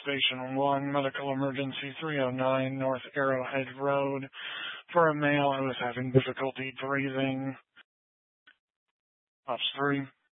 Station 1, Medical Emergency 309 North Arrowhead Road for a male who is having difficulty breathing. Ops 3.